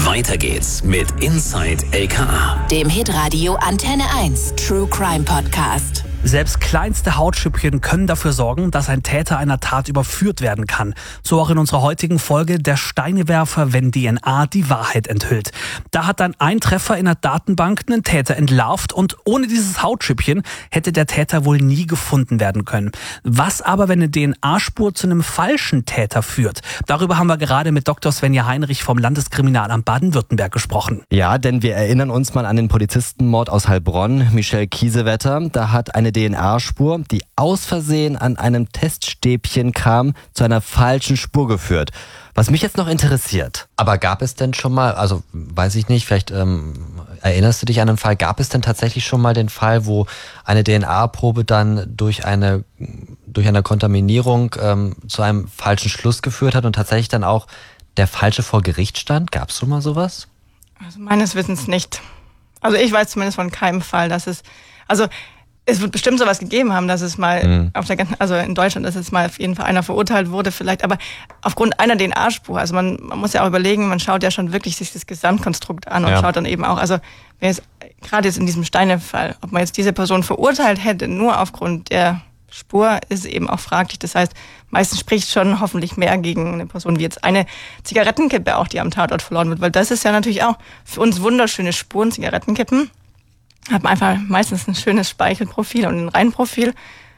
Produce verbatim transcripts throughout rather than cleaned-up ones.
Weiter geht's mit Inside L K A, dem Hitradio Antenne eins True Crime Podcast. Selbst kleinste Hautschüppchen können dafür sorgen, dass ein Täter einer Tat überführt werden kann. So auch in unserer heutigen Folge Der Steinewerfer, wenn D N A die Wahrheit enthüllt. Da hat dann ein Treffer in der Datenbank einen Täter entlarvt und ohne dieses Hautschüppchen hätte der Täter wohl nie gefunden werden können. Was aber, wenn eine D N A-Spur zu einem falschen Täter führt? Darüber haben wir gerade mit Doktor Svenja Heinrich vom Landeskriminalamt Baden-Württemberg gesprochen. Ja, denn wir erinnern uns mal an den Polizistenmord aus Heilbronn, Michel Kiesewetter. Da hat eine D N A-Spur, die aus Versehen an einem Teststäbchen kam, zu einer falschen Spur geführt. Was mich jetzt noch interessiert. Aber gab es denn schon mal, also weiß ich nicht, vielleicht ähm, erinnerst du dich an einen Fall, gab es denn tatsächlich schon mal den Fall, wo eine D N A-Probe dann durch eine, durch eine Kontaminierung ähm, zu einem falschen Schluss geführt hat und tatsächlich dann auch der Falsche vor Gericht stand? Gab es schon mal sowas? Also meines Wissens nicht. Also ich weiß zumindest von keinem Fall, dass es, also es wird bestimmt sowas gegeben haben, dass es mal mhm. auf der ganzen, also in Deutschland, dass jetzt mal auf jeden Fall einer verurteilt wurde vielleicht, aber aufgrund einer D N A-Spur, also man, man muss ja auch überlegen, man schaut ja schon wirklich sich das Gesamtkonstrukt an und ja. schaut dann eben auch, also wenn jetzt, gerade jetzt in diesem Steine-Fall, ob man jetzt diese Person verurteilt hätte, nur aufgrund der Spur, ist eben auch fraglich. Das heißt, meistens spricht schon hoffentlich mehr gegen eine Person wie jetzt eine Zigarettenkippe auch, die am Tatort verloren wird, weil das ist ja natürlich auch für uns wunderschöne Spuren, Zigarettenkippen. Hat man einfach meistens ein schönes Speichelprofil und ein Reihenprofil.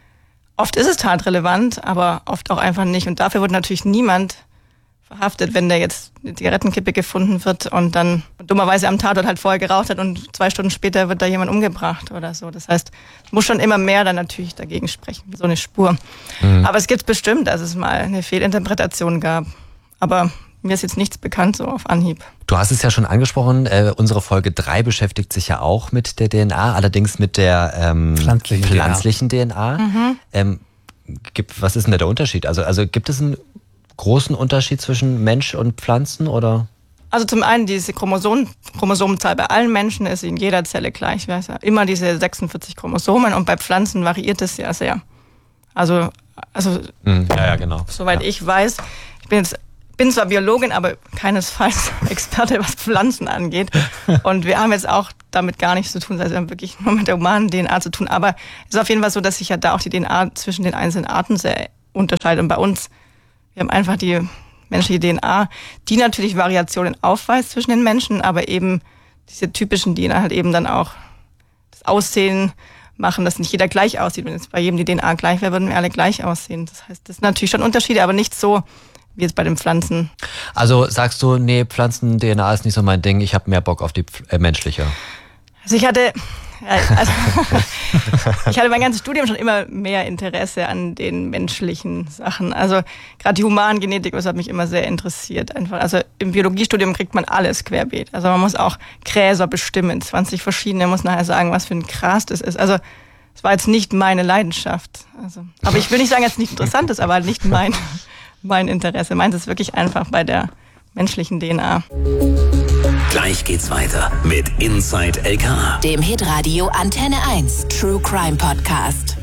Oft ist es tatrelevant, aber oft auch einfach nicht. Und dafür wird natürlich niemand verhaftet, wenn da jetzt eine Zigarettenkippe gefunden wird und dann dummerweise am Tatort halt vorher geraucht hat und zwei Stunden später wird da jemand umgebracht oder so. Das heißt, es muss schon immer mehr dann natürlich dagegen sprechen, so eine Spur. Mhm. Aber es gibt bestimmt, dass es mal eine Fehlinterpretation gab. Aber mir ist jetzt nichts bekannt so auf Anhieb. Du hast es ja schon angesprochen, äh, unsere Folge drei beschäftigt sich ja auch mit der D N A, allerdings mit der ähm, pflanzlichen, pflanzlichen D N A. D N A. Mhm. Ähm, gibt, was ist denn da der Unterschied? Also, also gibt es einen großen Unterschied zwischen Mensch und Pflanzen oder? Also zum einen diese Chromosom, Chromosomenzahl bei allen Menschen ist in jeder Zelle gleich. Wir haben immer diese sechsundvierzig Chromosomen und bei Pflanzen variiert es ja sehr. Also, also mhm. ja, ja, genau. Soweit ja. ich weiß, ich bin jetzt bin zwar Biologin, aber keinesfalls Experte, was Pflanzen angeht. Und wir haben jetzt auch damit gar nichts zu tun, also wir haben wirklich nur mit der humanen D N A zu tun. Aber es ist auf jeden Fall so, dass sich ja da auch die D N A zwischen den einzelnen Arten sehr unterscheidet. Und bei uns, wir haben einfach die menschliche D N A, die natürlich Variationen aufweist zwischen den Menschen, aber eben diese typischen, die halt eben dann auch das Aussehen machen, dass nicht jeder gleich aussieht. Wenn jetzt bei jedem die D N A gleich wäre, würden wir alle gleich aussehen. Das heißt, das sind natürlich schon Unterschiede, aber nicht so wie jetzt bei den Pflanzen. Also sagst du, nee, Pflanzen-D N A ist nicht so mein Ding, ich habe mehr Bock auf die äh, menschliche. Also ich hatte, also ich hatte mein ganzes Studium schon immer mehr Interesse an den menschlichen Sachen. Also gerade die Humangenetik, das hat mich immer sehr interessiert. Einfach. Also im Biologiestudium kriegt man alles querbeet. Also man muss auch Gräser bestimmen, zwanzig verschiedene, muss nachher sagen, was für ein Gras das ist. Also es war jetzt nicht meine Leidenschaft. Also, aber ich will nicht sagen, dass es nicht interessant ist, aber halt nicht mein mein Interesse. Meins ist wirklich einfach bei der menschlichen D N A. Gleich geht's weiter mit Inside L K A, dem Hitradio Antenne eins True Crime Podcast.